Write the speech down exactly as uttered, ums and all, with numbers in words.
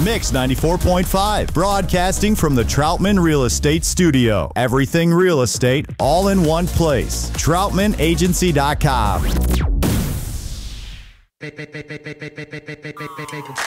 Mix ninety-four point five, broadcasting from the Troutman Real Estate Studio. Everything real estate, all in one place. Troutman Agency dot com.